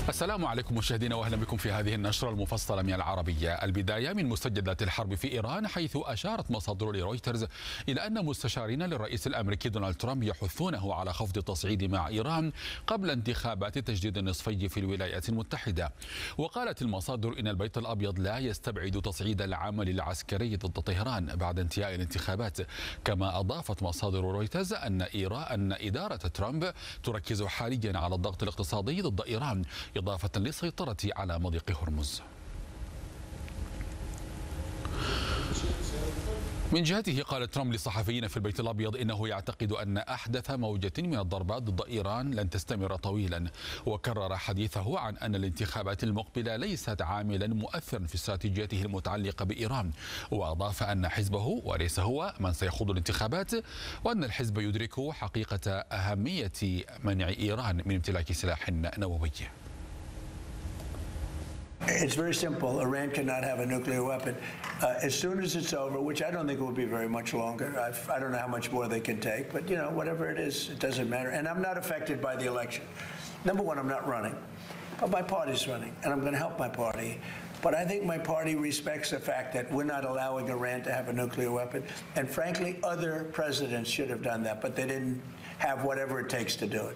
السلام عليكم مشاهدينا واهلا بكم في هذه النشرة المفصلة من العربية. البداية من مستجدات الحرب في إيران، حيث أشارت مصادر لرويترز إلى أن مستشارين للرئيس الأمريكي دونالد ترامب يحثونه على خفض التصعيد مع إيران قبل انتخابات التجديد النصفي في الولايات المتحدة. وقالت المصادر إن البيت الأبيض لا يستبعد تصعيد العمل العسكري ضد طهران بعد انتهاء الانتخابات. كما أضافت مصادر رويترز أن إدارة ترامب تركز حاليا على الضغط الاقتصادي ضد إيران، إضافة للسيطرة على مضيق هرمز. من جهته قال ترامب للصحفيين في البيت الأبيض إنه يعتقد أن أحدث موجة من الضربات ضد إيران لن تستمر طويلا، وكرر حديثه عن أن الانتخابات المقبلة ليست عاملا مؤثرا في استراتيجيته المتعلقة بإيران. وأضاف أن حزبه وليس هو من سيخوض الانتخابات، وأن الحزب يدرك حقيقة أهمية منع إيران من امتلاك سلاح نووي. It's very simple. Iran cannot have a nuclear weapon. As soon as it's over, which I don't think it will be very much longer. I don't know how much more they can take, but whatever it is, it doesn't matter. And I'm not affected by the election. Number one, I'm not running, but my party's running, and I'm going to help my party. But I think my party respects the fact that we're not allowing Iran to have a nuclear weapon. And frankly, other presidents should have done that, but they didn't have whatever it takes to do it.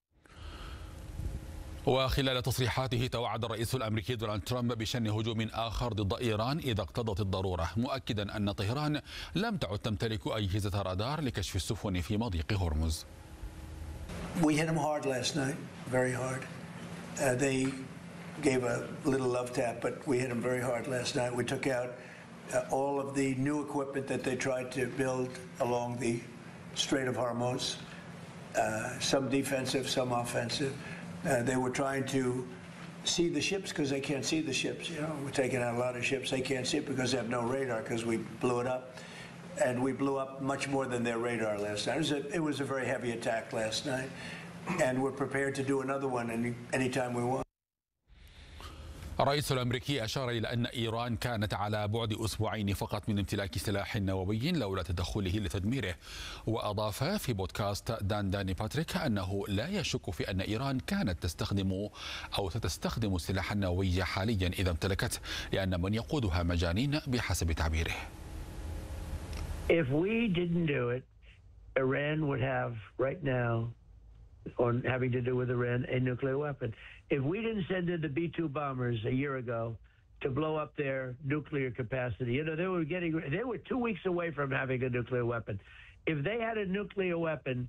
وخلال تصريحاته توعد الرئيس الأمريكي دونالد ترامب بشن هجوم آخر ضد إيران إذا اقتضت الضرورة، مؤكدا أن طهران لم تعد تمتلك أجهزة رادار لكشف السفن في مضيق هرمز. We hit them hard last night, very hard. They gave a little love tap, but we hit them very hard last night. We took out all of the new equipment that they tried to build along the Strait of Hormuz, some defensive, some offensive. They were trying to see the ships because they can't see the ships. We're taking out a lot of ships. They can't see it because they have no radar because we blew it up. And we blew up much more than their radar last night. It was a very heavy attack last night. And we're prepared to do another one anytime we want. الرئيس الأمريكي أشار إلى أن إيران كانت على بعد أسبوعين فقط من امتلاك سلاح نووي لولا تدخله لتدميره. وأضاف في بودكاست داني باتريك أنه لا يشك في أن إيران كانت تستخدم أو ستستخدم السلاح النووي حاليا إذا امتلكته، لأن من يقودها مجانين بحسب تعبيره. If we didn't do it, Iran would have right now, on having to do with Iran, a nuclear weapon. If we didn't send in the B-2 bombers a year ago to blow up their nuclear capacity, they were 2 weeks away from having a nuclear weapon. If they had a nuclear weapon,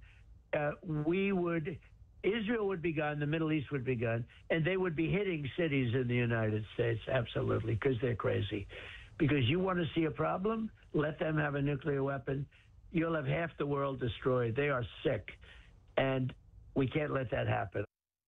Israel would be gone, the Middle East would be gone, and they would be hitting cities in the United States, absolutely, because they're crazy. Because you want to see a problem, let them have a nuclear weapon. You'll have half the world destroyed. They are sick, and we can't let that happen.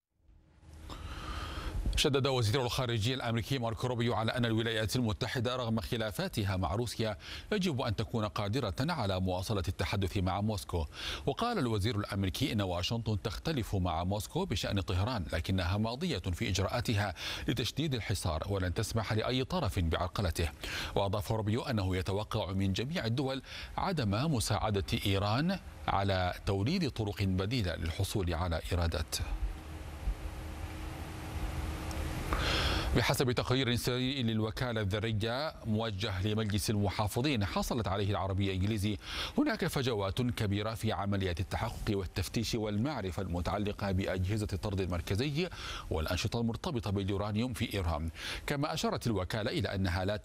شدد وزير الخارجية الأمريكي ماركو روبيو على أن الولايات المتحدة رغم خلافاتها مع روسيا يجب أن تكون قادرة على مواصلة التحدث مع موسكو. وقال الوزير الأمريكي إن واشنطن تختلف مع موسكو بشأن طهران، لكنها ماضية في إجراءاتها لتشديد الحصار ولن تسمح لأي طرف بعرقلته. وأضاف روبيو أنه يتوقع من جميع الدول عدم مساعدة إيران على توليد طرق بديلة للحصول على إيرادات. بحسب تقرير سري للوكالة الذرية موجه لمجلس المحافظين حصلت عليه العربية الإنجليزي، هناك فجوات كبيرة في عمليات التحقق والتفتيش والمعرفة المتعلقة بأجهزة الطرد المركزي والأنشطة المرتبطة باليورانيوم في إيران. كما أشارت الوكالة إلى أنها لا